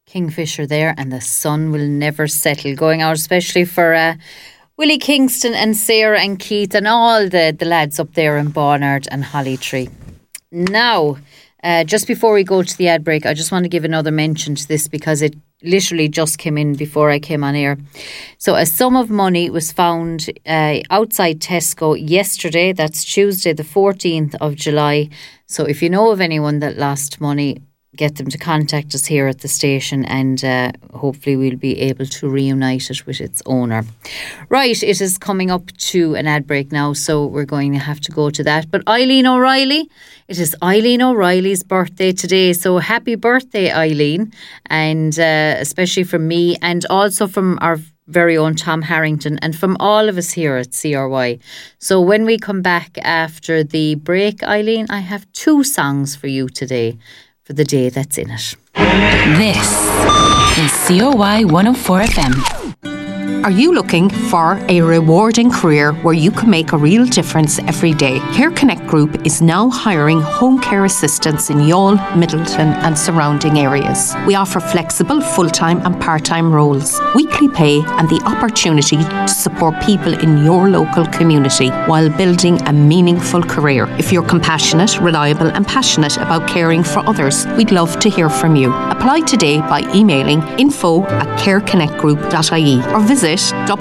Kingfisher there, and the sun will never settle. Going out especially for Willie Kingston and Sarah and Keith and all the lads up there in Barnard and Hollytree. Now, just before we go to the ad break, I just want to give another mention to this because it literally just came in before I came on air. So a sum of money was found outside Tesco yesterday. That's Tuesday the 14th of July. So if you know of anyone that lost money, get them to contact us here at the station, and hopefully we'll be able to reunite it with its owner. Right, it is coming up to an ad break now, so we're going to have to go to that. But Eileen O'Reilly, it is Eileen O'Reilly's birthday today, so happy birthday, Eileen, and especially from me and also from our very own Tom Harrington and from all of us here at CRY. So when we come back after the break, Eileen, I have 2 songs for you today for the day that's in it. This is COY 104 FM. Are you looking for a rewarding career where you can make a real difference every day? Care Connect Group is now hiring home care assistants in Youghal, Middleton and surrounding areas. We offer flexible full-time and part-time roles, weekly pay and the opportunity to support people in your local community while building a meaningful career. If you're compassionate, reliable and passionate about caring for others, we'd love to hear from you. Apply today by emailing info@careconnectgroup.ie or visit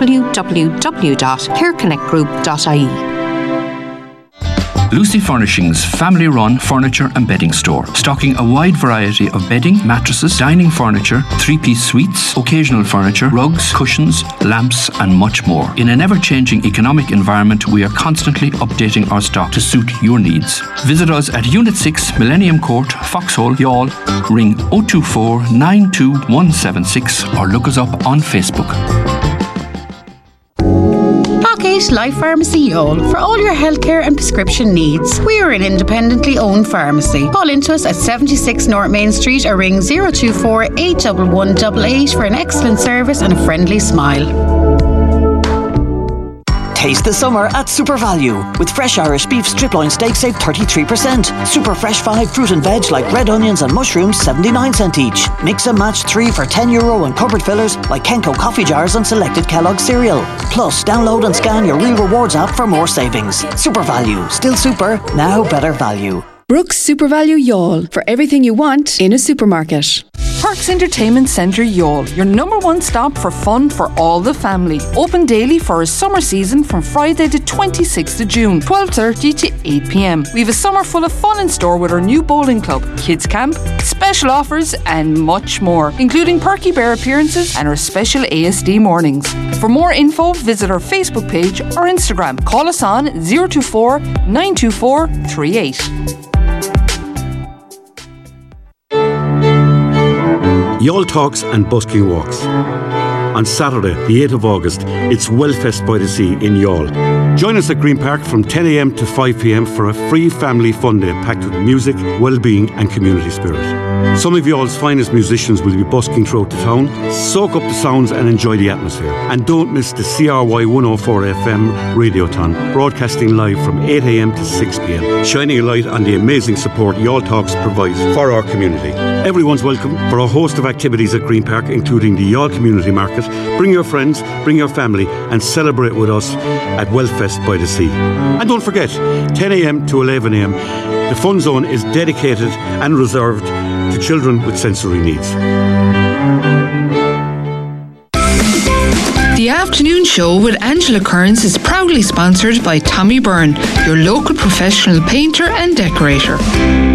www.careconnectgroup.ie. Lucy Furnishings family-run furniture and bedding store, stocking a wide variety of bedding, mattresses, dining furniture, 3-piece suites, occasional furniture, rugs, cushions, lamps and much more. In an ever-changing economic environment, we are constantly updating our stock to suit your needs. Visit us at Unit 6, Millennium Court, Foxhole, Youghal. Ring 024 92176 or look us up on Facebook. Parkgate Life Pharmacy Youghal for all your healthcare and prescription needs. We are an independently owned pharmacy. Call into us at 76 North Main Street or ring 024 811 88 for an excellent service and a friendly smile. Taste the summer at Super Value. With fresh Irish beef strip loin steak, save 33%. Super fresh 5 fruit and veg like red onions and mushrooms, 79 cent each. Mix and match 3 for €10 and cupboard fillers like Kenco coffee jars and selected Kellogg cereal. Plus, download and scan your Real Rewards app for more savings. Super Value. Still super, now better value. Brooks Super Value Youghal, for everything you want in a supermarket. Parks Entertainment Centre Youghal, your number one stop for fun for all the family. Open daily for a summer season from Friday the 26th of June, 12:30 to 8 p.m. We have a summer full of fun in store with our new bowling club, kids camp, special offers and much more, including Perky Bear appearances and our special ASD mornings. For more info, visit our Facebook page or Instagram. Call us on 024 924 38. Youghal Talks and Busking Walks. On Saturday, the 8th of August, it's Wellfest by the Sea in Youghal. Join us at Green Park from 10 a.m. to 5 p.m. for a free family fun day packed with music, well-being and community spirit. Some of Youghall's finest musicians will be busking throughout the town. Soak up the sounds and enjoy the atmosphere. And don't miss the CRY 104 FM Radiothon, broadcasting live from 8 a.m. to 6 p.m, shining a light on the amazing support Youghal Talks provides for our community. Everyone's welcome for a host of activities at Green Park, including the Youghal Community Market. Bring your friends, bring your family and celebrate with us at Wellfest by the Sea. And don't forget, 10 a.m. to 11 a.m, the Fun Zone is dedicated and reserved to children with sensory needs. The afternoon show with Angela Kearns is proudly sponsored by Tommy Byrne, your local professional painter and decorator.